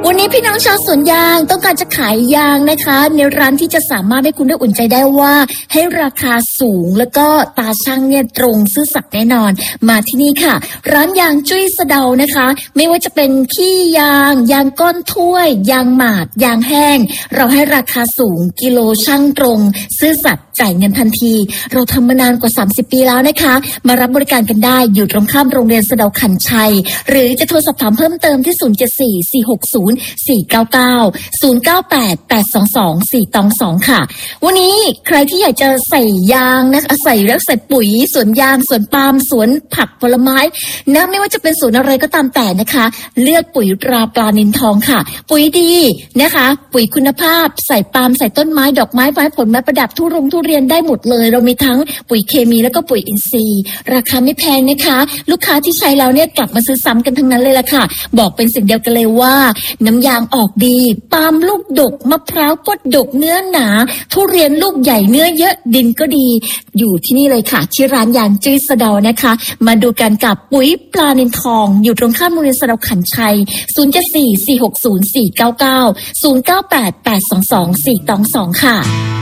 วันนี้พี่น้องชาวสวนยางต้องการจะขายยางนะคะในร้านที่จะสามารถให้คุณได้อุ่นใจได้ว่าให้ราคาสูงแล้วก็ตาช่างเนี่ยตรงซื่อสัตย์แน่นอนมาที่นี่ค่ะร้านยางจุ้ยสะเดานะคะไม่ว่าจะเป็นขี้ยางยางก้อนถ้วยยางหมาดยางแห้งเราให้ราคาสูงกิโลช่างตรงซื่อสัตย์จ่ายเงินทันทีเราทำมานานกว่า30ปีแล้วนะคะมารับบริการกันได้อยู่ตรงข้ามโรงเรียนสะเดาขันชัยหรือจะโทรสอบถามเพิ่มเติมที่074-460-499 ค่ะวันนี้ใครที่อยากจะใส่ยางนะคะใส่ปุ๋ยสวนยางสวนปาล์มสวนผักผลไม้นะไม่ว่าจะเป็นสวนอะไรก็ตามแต่นะคะเลือกปุ๋ยตราปลานิลทองค่ะปุ๋ยดีนะคะปุ๋ยคุณภาพใส่ปาล์มใส่ต้นไม้ดอกไม้ผลไม้ประดับทุเรียนได้หมดเลยเรามีทั้งปุ๋ยเคมีแล้วก็ปุ๋ยอินทรีย์ราคาไม่แพงนะคะลูกค้าที่ใช้แล้วเนี่ยกลับมาซื้อซ้ำกันทั้งนั้นเลยล่ะค่ะบอกเป็นสิ่งเดียวกันเลยว่าน้ำยางออกดีปาล์มลูกดกมะพร้าวก็ดกเนื้อหนาทุเรียนลูกใหญ่เนื้อเยอะดินก็ดีอยู่ที่นี่เลยค่ะที่ร้านยางจุ้ยสะเดานะคะมาดูกันกับปุ๋ยปลานิลทองอยู่ตรงข้ามโรงเรียนสะเดาขันชัย074-460-499 098-822-422ค่ะ